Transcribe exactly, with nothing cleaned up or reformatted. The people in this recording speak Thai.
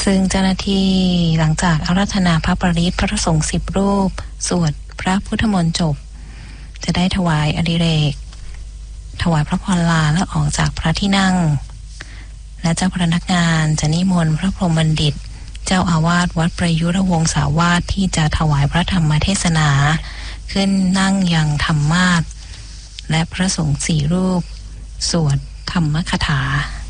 ซึ่งเจ้าหน้าที่หลังจากอาราธนาพระปริตรพระสงฆ์สิบรูปสวดพระพุทธมนต์จบจะได้ถวายอดิเรกถวายพระพรลาและออกจากพระที่นั่งและเจ้าพนักงานจะนิมนต์พระพรหมบัณฑิตเจ้าอาวาสวัดประยุรวงศาวาสที่จะถวายพระธรรมเทศนาขึ้นนั่งยังธรรมาสน์และพระสงฆ์สี่รูปสวดธรรมคถา